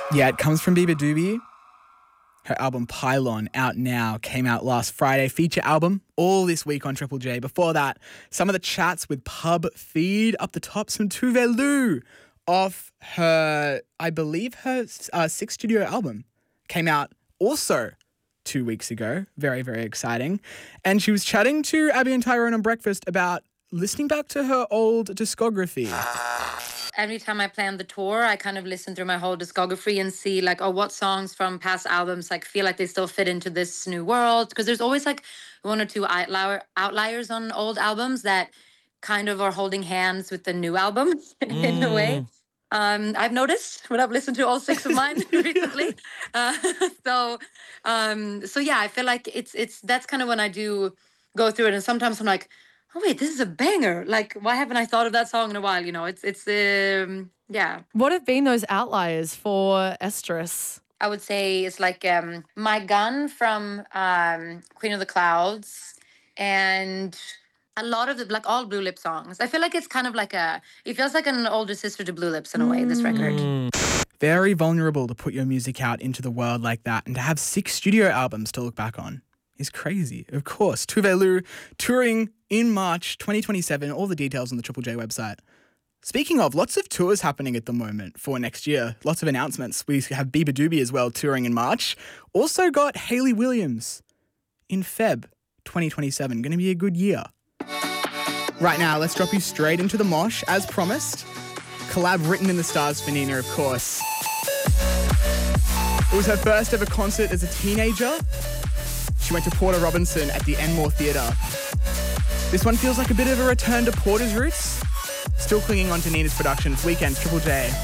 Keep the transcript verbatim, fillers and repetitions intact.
Yeah, it comes from Biba Doobie. Her album Pylon, out now, came out last Friday. Feature album, all this week on Triple J. Before that, some of the chats with Pub Feed. Up the top, some Tuve Lu off her, I believe her uh, sixth studio album. Came out also two weeks ago. Very, very exciting. And she was chatting to Abby and Tyrone on Breakfast about listening back to her old discography. Every time I plan the tour, I kind of listen through my whole discography and see like, oh, what songs from past albums like feel like they still fit into this new world. Because there's always like one or two outlier outliers on old albums that kind of are holding hands with the new album mm. in a way. Um, I've noticed when I've listened to all six of mine recently. Uh, so, um, so yeah, I feel like it's it's that's kind of when I do go through it, and sometimes I'm like, oh wait, this is a banger. Like, why haven't I thought of that song in a while? You know, it's it's um yeah. What have been those outliers for Estrus? I would say it's like um My Gun from um Queen of the Clouds, and a lot of the like all Blue Lip songs. I feel like it's kind of like a, it feels like an older sister to Blue Lips in a way, this record. Very vulnerable to put your music out into the world like that, and to have six studio albums to look back on is crazy. Of course, Tuve Lu touring in March twenty twenty-seven. All the details on the Triple J website. Speaking of, lots of tours happening at the moment for next year. Lots of announcements. We have Biba Doobie as well touring in March. Also got Hayley Williams in Feb twenty twenty-seven. Going to be a good year. Right now, let's drop you straight into the mosh, as promised. Collab written in the stars for Nina, of course. It was her first ever concert as a teenager. She went to Porter Robinson at the Enmore Theatre. This one feels like a bit of a return to Porter's roots. Still clinging on to Nina's production. It's Weekends, Triple J.